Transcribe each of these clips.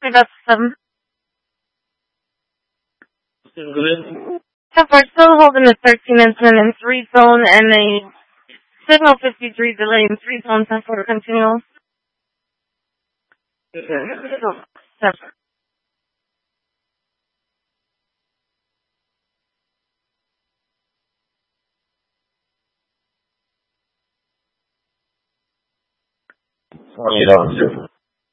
That's 7. So we're still holding a 13 incident in 3 zone and a signal 53 delay in 3 zone 10 for continual. 7. $28.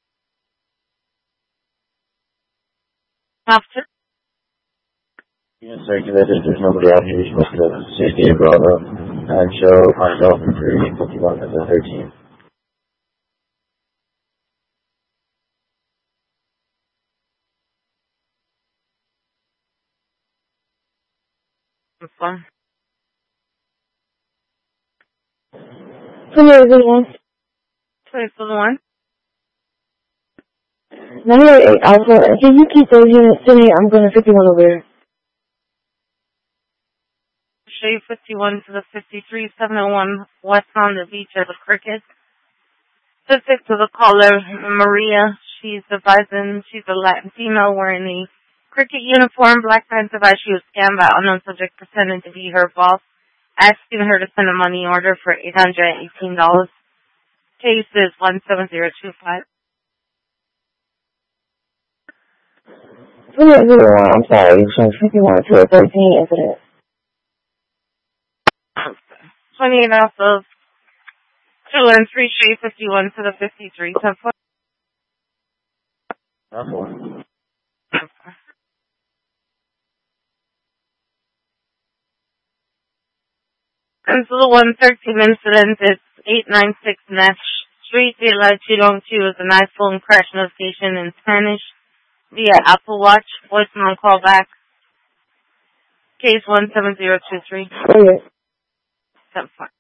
After. Unit circulated, there's nobody out here. You're supposed to safety Bravo and show myself in 351 as a 13. That's fine. 28 21. 98 Alpha. Can you keep those units to me? I'm going to 51 over here. Shave 51 to the 53, 701 West Honda Beach at the Cricket. Specific to the caller, Maria. She's advising she's a Latin female wearing a Cricket uniform, black pants device. She was scammed by unknown subject pretending to be her boss, asking her to send a money order for $818. Case is 17025. 2801, I'm sorry. From 51 to a 13 incident. 28 off of 2 and 3 Shade 51 to the 53. 10 4. And so the 113 incident is 896 Nash Street. The alleged 202 is an iPhone crash notification in Spanish via Apple Watch. Voicemail call back. Case 17023. 28. 10 4.